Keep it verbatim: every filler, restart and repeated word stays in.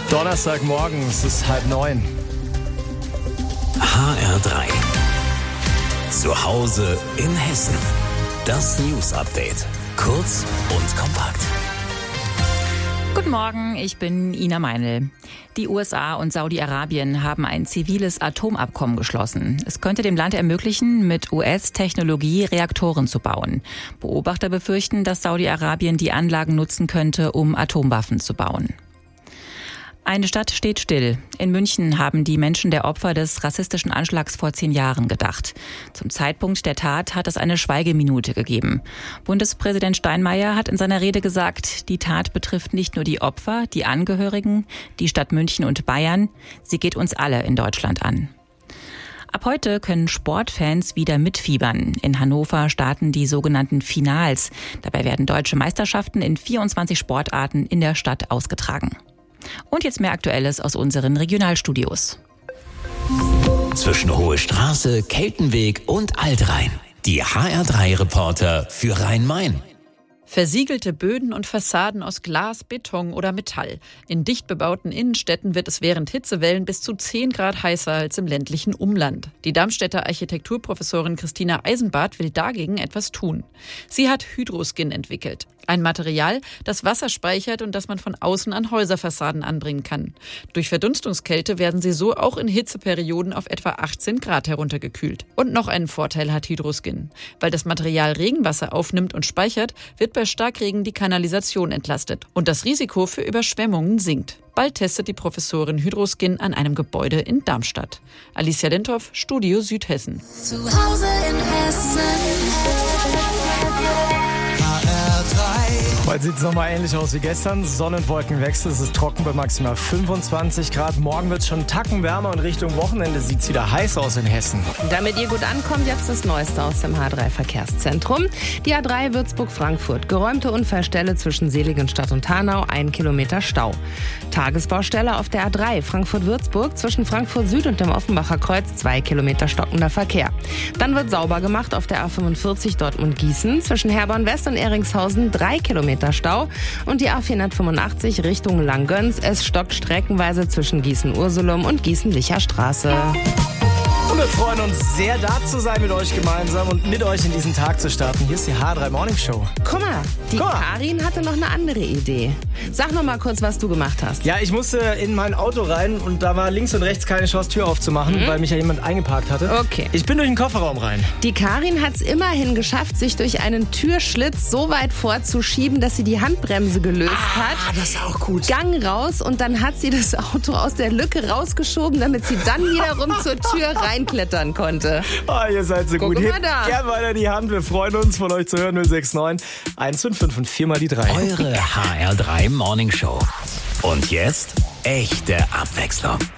Donnerstagmorgen, es ist halb neun. H R drei. Zu Hause in Hessen. Das News Update. Kurz und kompakt. Guten Morgen, ich bin Ina Meinl. Die U S A und Saudi-Arabien haben ein ziviles Atomabkommen geschlossen. Es könnte dem Land ermöglichen, mit U S-Technologie Reaktoren zu bauen. Beobachter befürchten, dass Saudi-Arabien die Anlagen nutzen könnte, um Atomwaffen zu bauen. Eine Stadt steht still. In München haben die Menschen der Opfer des rassistischen Anschlags vor zehn Jahren gedacht. Zum Zeitpunkt der Tat hat es eine Schweigeminute gegeben. Bundespräsident Steinmeier hat in seiner Rede gesagt, die Tat betrifft nicht nur die Opfer, die Angehörigen, die Stadt München und Bayern. Sie geht uns alle in Deutschland an. Ab heute können Sportfans wieder mitfiebern. In Hannover starten die sogenannten Finals. Dabei werden deutsche Meisterschaften in vierundzwanzig Sportarten in der Stadt ausgetragen. Und jetzt mehr Aktuelles aus unseren Regionalstudios. Zwischen Hohe Straße, Keltenweg und Altrhein. Die H R drei Reporter für Rhein-Main. Versiegelte Böden und Fassaden aus Glas, Beton oder Metall. In dicht bebauten Innenstädten wird es während Hitzewellen bis zu zehn Grad heißer als im ländlichen Umland. Die Darmstädter Architekturprofessorin Christina Eisenbart will dagegen etwas tun. Sie hat Hydroskin entwickelt. Ein Material, das Wasser speichert und das man von außen an Häuserfassaden anbringen kann. Durch Verdunstungskälte werden sie so auch in Hitzeperioden auf etwa achtzehn Grad heruntergekühlt. Und noch einen Vorteil hat Hydroskin. Weil das Material Regenwasser aufnimmt und speichert, wird bei Starkregen die Kanalisation entlastet und das Risiko für Überschwemmungen sinkt. Bald testet die Professorin Hydroskin an einem Gebäude in Darmstadt. Alicia Lenthoff, Studio Südhessen. Zu Hause in Hessen. Heute sieht es nochmal ähnlich aus wie gestern. Sonne- und Wolkenwechsel. Es ist trocken bei maximal fünfundzwanzig Grad. Morgen wird es schon einen Tacken wärmer und Richtung Wochenende sieht es wieder heiß aus in Hessen. Damit ihr gut ankommt, jetzt das Neueste aus dem H drei Verkehrszentrum. Die A drei Würzburg-Frankfurt. Geräumte Unfallstelle zwischen Seligenstadt und Hanau. Ein Kilometer Stau. Tagesbaustelle auf der A drei Frankfurt-Würzburg zwischen Frankfurt Süd und dem Offenbacher Kreuz. Zwei Kilometer stockender Verkehr. Dann wird sauber gemacht auf der A fünfundvierzig Dortmund-Gießen zwischen Herborn West und Eringshausen. Drei Kilometer Stau. Und die A vierhundertfünfundachtzig Richtung Langgöns. Es stockt streckenweise zwischen Gießen-Ursulum und Gießen-Licher Straße. Und wir freuen uns sehr, da zu sein mit euch gemeinsam und mit euch in diesen Tag zu starten. Hier ist die H drei Morning Show. Guck mal, die Guck mal. Karin hatte noch eine andere Idee. Sag noch mal kurz, was du gemacht hast. Ja, ich musste in mein Auto rein und da war links und rechts keine Chance, Tür aufzumachen, mhm. weil mich ja jemand eingeparkt hatte. Okay. Ich bin durch den Kofferraum rein. Die Karin hat es immerhin geschafft, sich durch einen Türschlitz so weit vorzuschieben, dass sie die Handbremse gelöst ah, hat. Das ist auch gut. Gang raus und dann hat sie das Auto aus der Lücke rausgeschoben, damit sie dann wiederum zur Tür reinklettern konnte. Oh, ihr seid so Guck gut. mal Hebt da. gern weiter die Hand. Wir freuen uns, von euch zu hören. null sechs neun, eins fünf fünf und vier mal die drei. Eure H R drei Morning Show. Und jetzt echte Abwechslung.